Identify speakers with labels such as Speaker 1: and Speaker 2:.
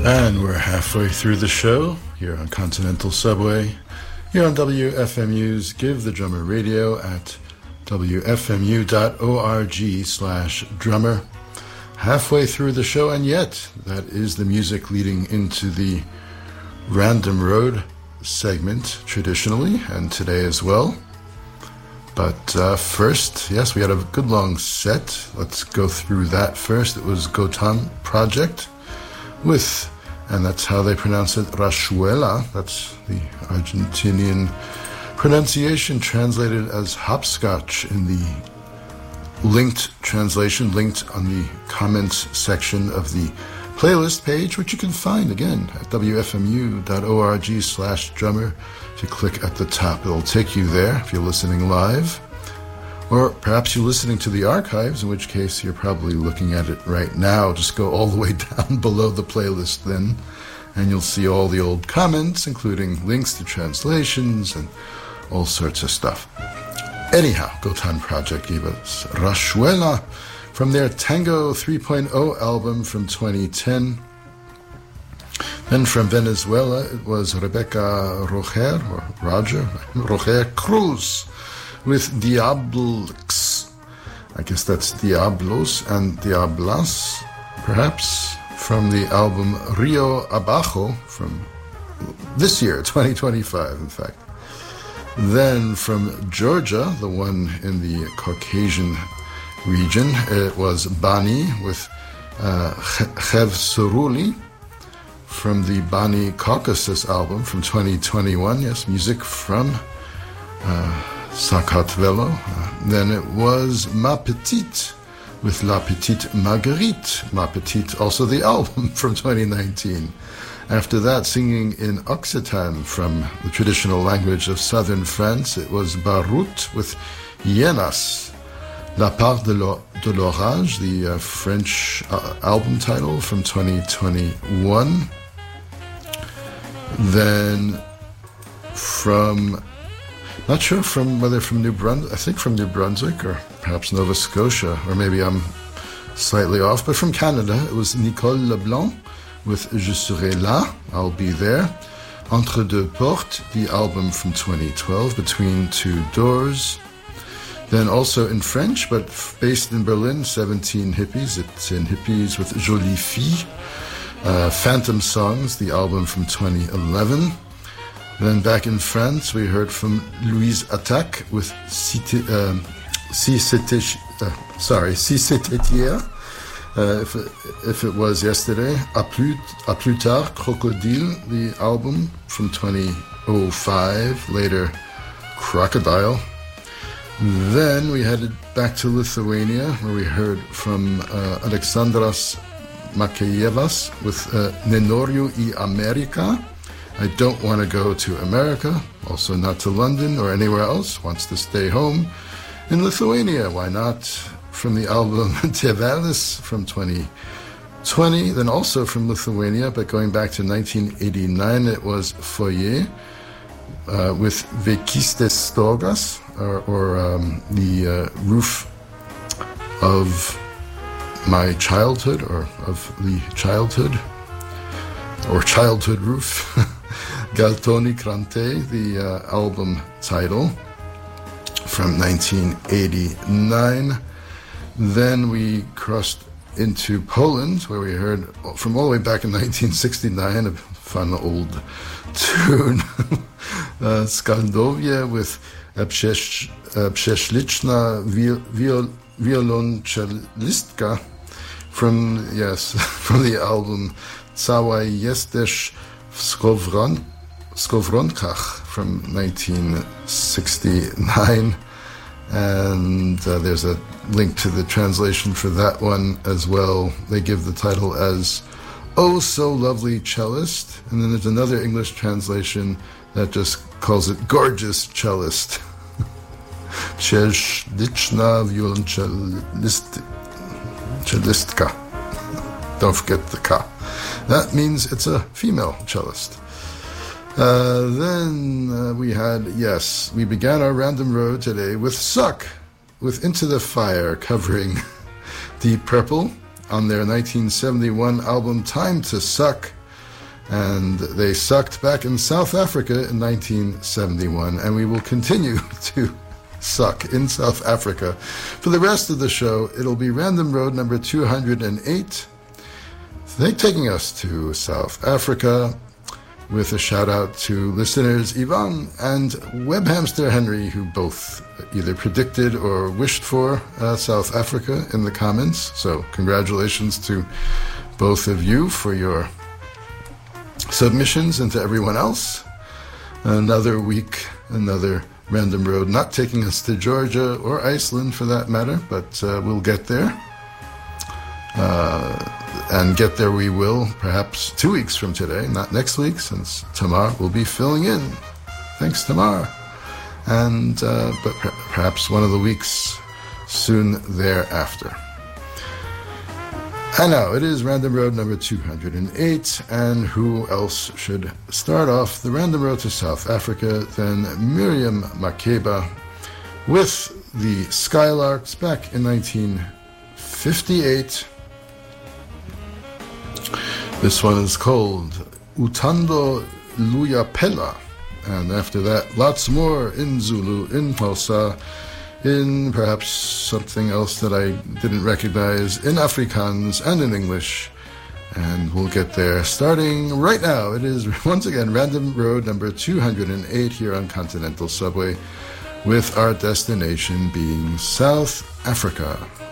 Speaker 1: And we're halfway through the show here on Continental Subway, here on WFMU's Give the Drummer Radio at wfmu.org/drummer. Halfway through the show, and yet that is the music leading into the Random Road segment traditionally, and today as well. But first, yes, we had a good long set. Let's go through that first. It was Gotan Project with, and that's how they pronounce it, Rayuela. That's the Argentinian pronunciation, translated as hopscotch in the linked translation, linked on the comments section of the playlist page, which you can find again at wfmu.org/drummer. If you click at the top, it'll take you there if you're listening live. Or perhaps you're listening to the archives, in which case you're probably looking at it right now. Just go all the way down below the playlist then, and you'll see all the old comments, including links to translations and all sorts of stuff. Anyhow, Gotan Project gave us Rayuela from their Tango 3.0 album from 2010. Then from Venezuela, it was Rebecca Roger Cruz with Diablux. I guess that's Diablos and Diablas, perhaps, from the album Rio Abajo from this year, 2025, in fact. Then from Georgia, the one in the Caucasian region, it was Bani with Chev Suruli from the Bani Caucasus album from 2021. Yes, music from Sakartvelo. Then it was Ma Petite with La Petite Marguerite. Ma Petite, also the album from 2019. After that, singing in Occitan from the traditional language of southern France, it was Barut with Yenas. La Part de l'Orage, the French album title from 2021. Then from, not sure whether from New Brunswick, I think from New Brunswick or perhaps Nova Scotia, or maybe I'm slightly off, but from Canada, it was Nicole Leblanc with Je serai là, I'll be there. Entre deux portes, the album from 2012, Between Two Doors. Then also in French, but based in Berlin, 17 Hippies. It's in Hippies with Jolie Fille. Phantom Songs, the album from 2011. Then back in France, we heard from Louise Attaque with Si C'était Hier. If it was yesterday, A plus tard, Crocodile, the album from 2005, later Crocodile. Then we headed back to Lithuania, where we heard from Aleksandras Makejevas with Nenoriu I America. I don't want to go to America, also not to London or anywhere else, wants to stay home in Lithuania. Why not? From the album Tėvelis from 2020, then also from Lithuania, but going back to 1989, it was Foyer with Vaikystės stogas, or the roof of my childhood, or of the childhood, or childhood roof. Galtoni Krante, the album title from 1989. Then we crossed into Poland, where we heard from all the way back in 1969, a fun old tune, Skaldovia with Przeszliczna Wiolonczelistka from the album Cała jesteś w Skowronkach from 1969. And there's a link to the translation for that one as well. They give the title as Oh So Lovely Cellist. And then there's another English translation that just calls it Gorgeous Cellist. Przeszliczna Wiolonczelistka. Don't forget the ka. That means it's a female cellist. Then we began our random road today with Suck, with Into the Fire, covering Deep Purple on their 1971 album Time to Suck, And they sucked back in South Africa in 1971, and we will continue to suck in South Africa. For the rest of the show, it'll be Random Road number 208, they taking us to South Africa, with a shout out to listeners Yvonne and Web Hamster Henry, who both either predicted or wished for South Africa in the comments. So congratulations to both of you for your submissions, and to everyone else. Another week, another Random Road, not taking us to Georgia or Iceland for that matter, but we'll get there. And get there we will, perhaps 2 weeks from today, not next week, since Tamar will be filling in. Thanks, Tamar. And but perhaps one of the weeks soon thereafter. And now it is Random Road number 208, and who else should start off the Random Road to South Africa than Miriam Makeba with the Skylarks back in 1958. This one is called Utando Luyapela, and after that, lots more in Zulu, in Xhosa, in perhaps something else that I didn't recognize, in Afrikaans and in English, and we'll get there starting right now. It is once again Random Road number 208 here on Continental Subway, with our destination being South Africa.